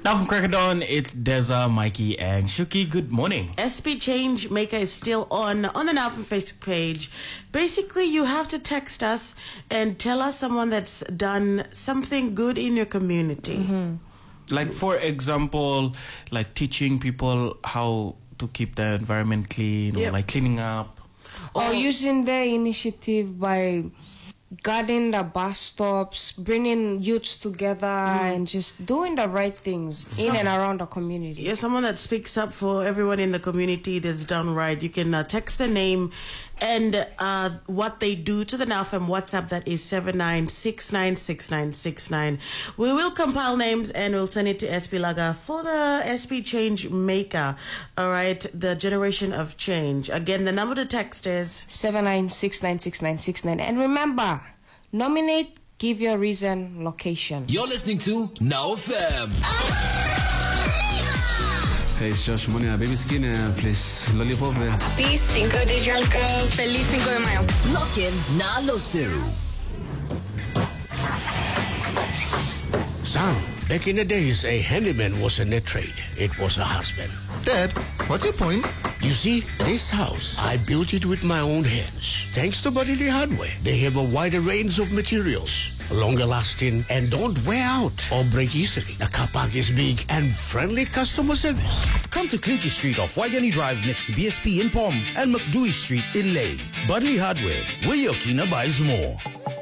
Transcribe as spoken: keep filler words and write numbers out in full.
Now from Crackerdawn, it's Deza, Mikey, and Shuki. Good morning. S P Change Maker is still on on the Now from Facebook page. Basically, you have to text us and tell us someone that's done something good in your community. Mm-hmm. Like, for example, like teaching people how to keep the environment clean, yep. or like cleaning up. Or, or using their initiative by guarding the bus stops, bringing youths together, mm. and just doing the right things Some, in and around the community. Yeah, someone that speaks up for everyone in the community that's done right. You can uh, text a name and uh, what they do to the Now F M WhatsApp, that is seven nine six nine six nine six nine. We will compile names and we'll send it to S P Laga for the S P Change Maker. All right, the generation of change. Again, the number to text is seven nine six nine six nine six nine. And remember, nominate, give your reason, location. You're listening to Now F M. Hey, it's Josh Money, baby skin, uh, please, lollipop. Happy Cinco de Julio. Feliz Cinco de Mayo. Lock in, na lo zero. Son, back in the days, a handyman wasn't a trade. It was a husband. Dad, what's your point? You see, this house, I built it with my own hands. Thanks to Bodily Hardware, they have a wider range of materials, longer lasting, and don't wear out or break easily. The car park is big and friendly customer service. Come to Clinky Street off Waigani Drive next to B S P in Pom and McDewey Street in Ley. Bodily Hardware, where your Kina buys more.